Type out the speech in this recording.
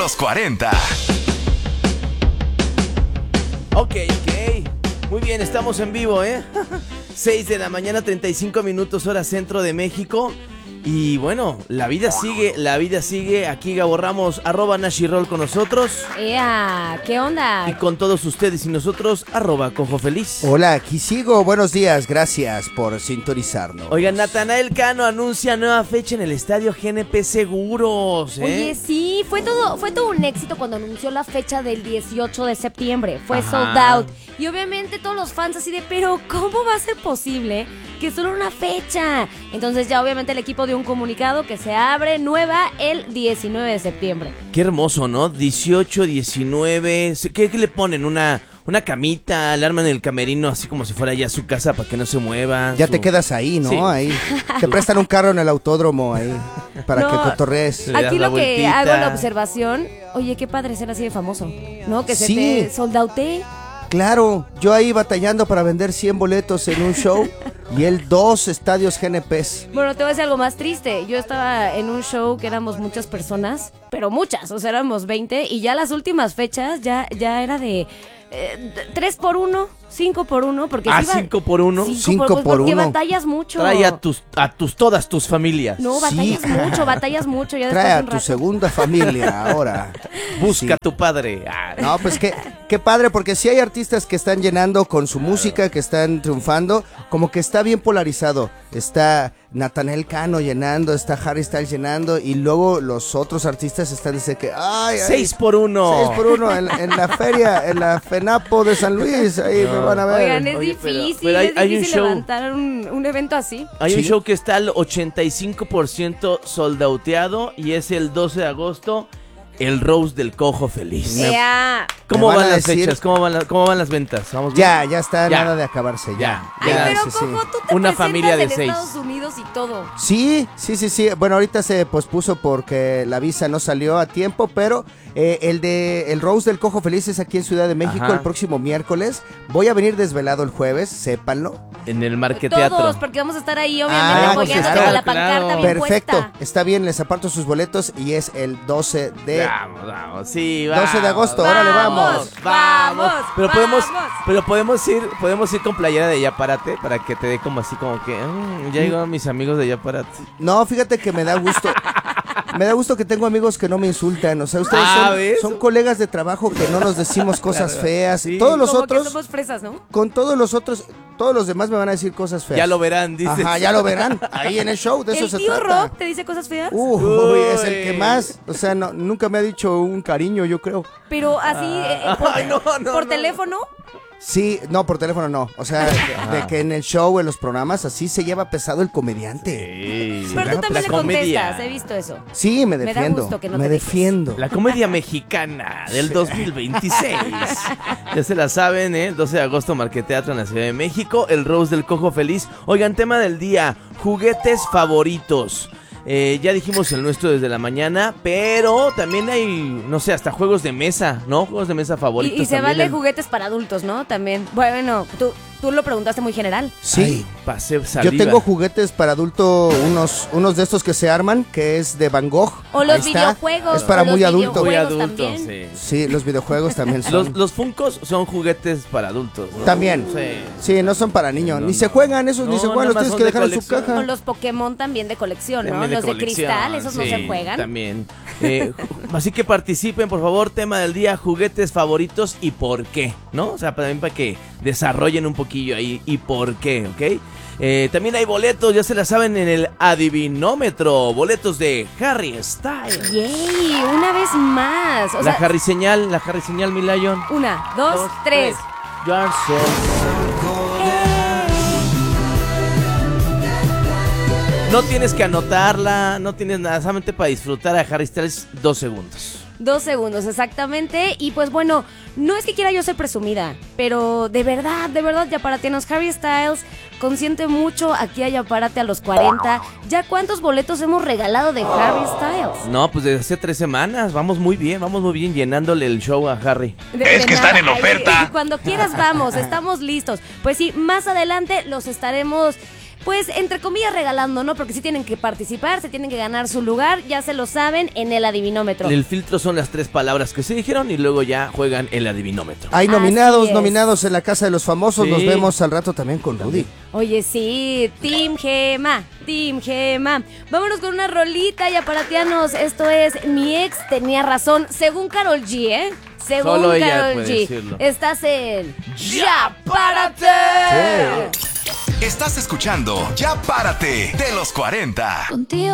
los 40. Ok. Muy bien, estamos en vivo, 6 de la mañana, 35 minutos, hora centro de México. Y bueno, la vida sigue. Aquí Gabo Ramos, @Nashirol con nosotros. ¡Ea! ¿Qué onda? Y con todos ustedes y nosotros, @CojoFeliz. Hola, aquí sigo. Buenos días, gracias por sintonizarnos. Oigan, Natanael Cano anuncia nueva fecha en el estadio GNP Seguros, Oye, sí, fue todo un éxito cuando anunció la fecha del 18 de septiembre. Fue sold out. Y obviamente todos los fans así de, pero ¿cómo va a ser posible que solo una fecha? Entonces ya obviamente el equipo dio un comunicado que se abre nueva el 19 de septiembre. Qué hermoso, ¿no? 18, 19, ¿qué le ponen? Una camita, le arman el camerino así como si fuera ya su casa para que no se mueva. Ya te quedas ahí, ¿no? Sí. Ahí. Te prestan un carro en el autódromo ahí para que cotorrees. Le das Aquí la lo que vueltita. hago la observación, oye, qué padre ser así de famoso, ¿no? Que se Sí. te soldautee. Claro, yo ahí batallando para vender 100 boletos en un show y él 2 estadios GNPs. Bueno, te voy a decir algo más triste. Yo estaba en un show que éramos muchas personas, pero muchas, o sea, éramos 20, y ya las últimas fechas ya era de 3 por 1, 5 por 1, porque Ah, sí va- 5 por 1. 5 por porque 1. batallas mucho. Trae a todas tus familias. No, batallas mucho, ya Trae después de a un tu rato. segunda familia ahora. Busca Sí. a tu padre. No, pues qué padre, porque sí hay artistas que están llenando con su música, que están triunfando, como que está bien polarizado. Está Natanael Cano llenando, está Harry Styles llenando, y luego los otros artistas están diciendo que, ay, 6 por 1. 6 por 1 en la feria, en la FENAPO de San Luis, ahí me van a ver. Oigan, es Oye, difícil, pero hay un difícil show. levantar un evento así. Hay un Sí. show que está al 85% soldauteado y es el 12 de agosto, el Rose del Cojo Feliz. Ea. ¿Cómo me van van a las decir- fechas? ¿Cómo van las ventas? ¿Vamos bien? Ya está Ya. nada de acabarse, ya. Ay, Ya, pero sí, sí. Coco, tú te Una presentas familia de en 6. Estados Unidos y todo. Sí. Bueno, ahorita se pospuso porque la visa no salió a tiempo, pero el Rose del Cojo Feliz es aquí en Ciudad de México. Ajá. El próximo miércoles. Voy a venir desvelado el jueves, sépanlo. En el Todos, Marqueteatro. porque vamos a estar ahí, obviamente, Ah, pues apoyándote claro, con la pancarta bien Perfecto, puesta. está bien, les aparto sus boletos y es el 12 de... Vamos, sí, 12 de agosto, órale, vamos. Pero vamos. podemos ir con playera de Yapárate para que te dé como así como que ya llegaron mis amigos de Yapárate. No, fíjate que me da gusto. Me da gusto que tengo amigos que no me insultan. O sea, ustedes ¿ves? son colegas de trabajo que no nos decimos cosas feas. Sí. Todos los Como que otros, somos fresas, ¿no? con todos los otros, todos los demás me van a decir cosas feas. Ya lo verán, dices. Ajá, ya lo verán. Ahí en el show, de eso ¿El se tío trata. Rock te dice cosas feas? Uy, es el que más. O sea, nunca me ha dicho un cariño, yo creo. Pero así, Ay, no, por teléfono. Sí, no, por teléfono no. O sea, de que en el show, en los programas, así se lleva pesado el comediante. Sí. Pero tú también La le comedia. contestas, he visto eso. Sí, me da defiendo. gusto que no me te dejes. defiendo. La comedia mexicana del 2026. Ya se la saben, ¿eh? 12 de agosto, Marqueteatro en la Ciudad de México. El Rose del Cojo Feliz. Oigan, tema del día: juguetes favoritos. Ya dijimos el nuestro desde la mañana, pero también hay, no sé, hasta juegos de mesa, ¿no? Juegos de mesa favoritos. Y se también. vale juguetes para adultos, ¿no? También. Bueno, tú lo preguntaste muy general. Sí. Ay, pasé saliva. Yo tengo juguetes para adulto, unos de estos que se arman, que es de Van Gogh. O los Ahí está. videojuegos. Es para o los muy adulto. Muy videojuegos adultos, también. sí. Sí, los videojuegos también son. Los Funkos son juguetes para adultos, ¿no? También. Sí. Sí, no son para niños. No, ni no. se juegan esos, ni No, se juegan. nada Los más tienes son que de dejar en su colección. caja. Con los Pokémon también de colección, ¿no? También Los de colección, cristal, esos no sí, se juegan. También. Así que participen, por favor. Tema del día: juguetes favoritos y por qué, ¿no? O sea, también para que desarrollen un poquillo ahí y por qué, ¿ok? También hay boletos, ya se la saben, en el adivinómetro. Boletos de Harry Styles. ¡Yay! Una vez más. O La sea, Harry señal, mi Lion. 1, 2, 3. You are so- No tienes que anotarla, no tienes nada, solamente para disfrutar a Harry Styles 2 segundos. 2 segundos, exactamente. Y pues bueno, no es que quiera yo ser presumida, pero de verdad, yaparatianos, Harry Styles consiente mucho aquí a Yaparate a los 40. ¿Ya cuántos boletos hemos regalado de Harry Styles? No, pues desde hace 3 semanas, vamos muy bien llenándole el show a Harry. Es que están en oferta. Cuando quieras vamos, estamos listos. Pues sí, más adelante los estaremos pues entre comillas regalando, ¿no? Porque sí tienen que participar, se tienen que ganar su lugar, ya se lo saben en el adivinómetro. El filtro son las 3 palabras que se dijeron y luego ya juegan el adivinómetro. Hay Así nominados es. en la Casa de los Famosos. Sí. Nos vemos al rato también con Rudy. Oye, sí, Team Gema, Team Gema. Vámonos con una rolita y aparatianos. Esto es Mi Ex Tenía Razón, según Karol G, ¿eh? Según Solo ella Karol puede G. decirlo. Estás en ¡Ya Párate! Estás escuchando Ya Párate de los 40. Contigo.